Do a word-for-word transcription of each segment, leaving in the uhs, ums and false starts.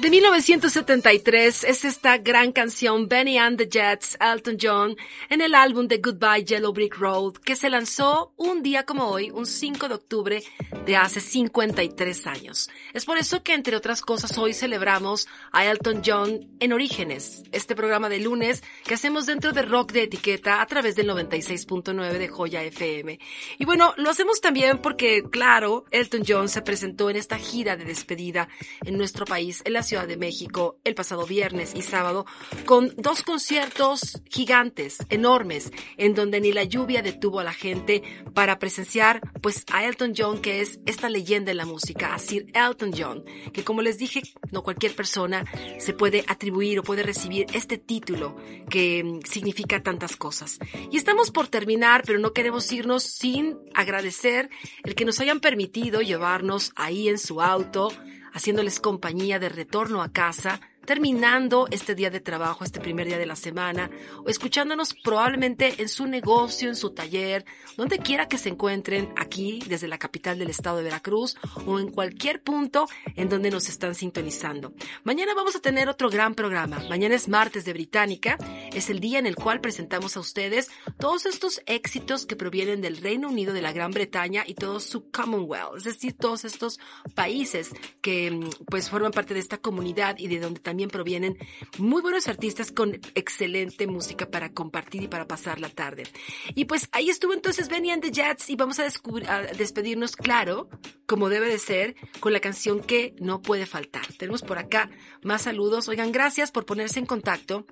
De mil novecientos setenta y tres es esta gran canción Benny and the Jets, Elton John, en el álbum de Goodbye Yellow Brick Road, que se lanzó un día como hoy, un cinco de octubre de hace cincuenta y tres años. Es por eso que, entre otras cosas, hoy celebramos a Elton John en Orígenes, este programa de lunes que hacemos dentro de Rock de Etiqueta a través del noventa y seis punto nueve de Joya F M. Y bueno, lo hacemos también porque, claro, Elton John se presentó en esta gira de despedida en nuestro país, en la Ciudad de México, el pasado viernes y sábado, con dos conciertos gigantes, enormes, en donde ni la lluvia detuvo a la gente para presenciar, pues, a Elton John, que es esta leyenda en la música, a Sir Elton John, que, como les dije, no cualquier persona se puede atribuir o puede recibir este título que mm, significa tantas cosas. Y estamos por terminar, pero no queremos irnos sin agradecer el que nos hayan permitido llevarnos ahí en su auto, haciéndoles compañía de retorno a casa, terminando este día de trabajo, este primer día de la semana, o escuchándonos probablemente en su negocio, en su taller, donde quiera que se encuentren aquí desde la capital del estado de Veracruz o en cualquier punto en donde nos están sintonizando. Mañana vamos a tener otro gran programa. Mañana es martes de Británica, es el día en el cual presentamos a ustedes todos estos éxitos que provienen del Reino Unido, de la Gran Bretaña y todo su Commonwealth, es decir, todos estos países que pues forman parte de esta comunidad y de donde también También provienen muy buenos artistas con excelente música para compartir y para pasar la tarde. Y pues ahí estuvo entonces Benny and the Jets y vamos a, a despedirnos, claro, como debe de ser, con la canción que no puede faltar. Tenemos por acá más saludos. Oigan, gracias por ponerse en contacto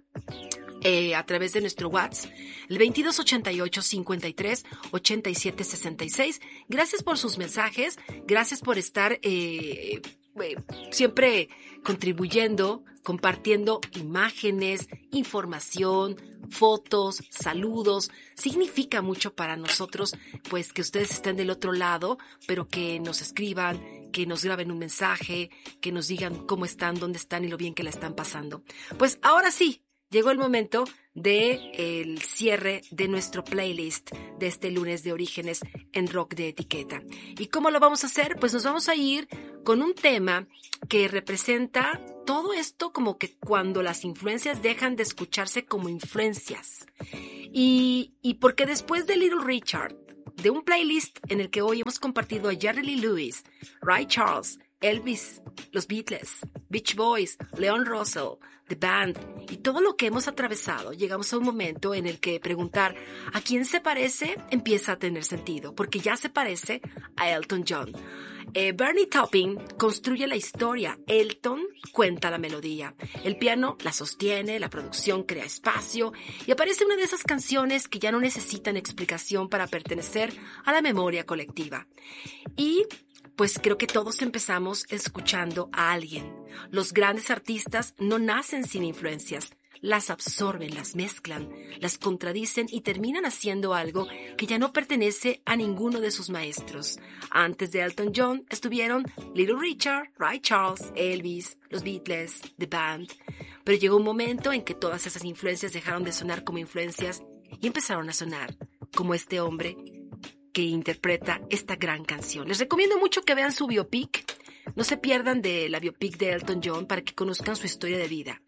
Eh, a través de nuestro WhatsApp, el veintidós ochenta y ocho cincuenta y tres ochenta y siete sesenta y seis. Gracias por sus mensajes, gracias por estar eh, eh, siempre contribuyendo, compartiendo imágenes, información, fotos, saludos. Significa mucho para nosotros, pues, que ustedes estén del otro lado, pero que nos escriban, que nos graben un mensaje, que nos digan cómo están, dónde están y lo bien que la están pasando. Pues ahora sí, llegó el momento de el cierre de nuestro playlist de este lunes de Orígenes en Rock de Etiqueta. ¿Y cómo lo vamos a hacer? Pues nos vamos a ir con un tema que representa todo esto, como que cuando las influencias dejan de escucharse como influencias. Y, y porque después de Little Richard, de un playlist en el que hoy hemos compartido a Jerry Lee Lewis, Ray Charles, Elvis, los Beatles, Beach Boys, Leon Russell, The Band y todo lo que hemos atravesado, llegamos a un momento en el que preguntar ¿a quién se parece? Empieza a tener sentido, porque ya se parece a Elton John. Eh, Bernie Taupin construye la historia, Elton cuenta la melodía, el piano la sostiene, la producción crea espacio y aparece una de esas canciones que ya no necesitan explicación para pertenecer a la memoria colectiva. Y pues creo que todos empezamos escuchando a alguien. Los grandes artistas no nacen sin influencias, las absorben, las mezclan, las contradicen y terminan haciendo algo que ya no pertenece a ninguno de sus maestros. Antes de Elton John estuvieron Little Richard, Ray Charles, Elvis, los Beatles, The Band. Pero llegó un momento en que todas esas influencias dejaron de sonar como influencias y empezaron a sonar como este hombre que interpreta esta gran canción. Les recomiendo mucho que vean su biopic. No se pierdan de la biopic de Elton John para que conozcan su historia de vida.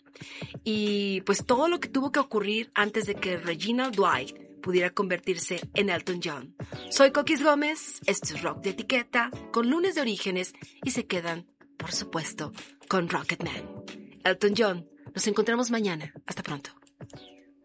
Y pues todo lo que tuvo que ocurrir antes de que Reginald Dwight pudiera convertirse en Elton John. Soy Coquis Gómez, esto es Rock de Etiqueta, con lunes de Orígenes y se quedan, por supuesto, con Rocketman. Elton John, nos encontramos mañana. Hasta pronto.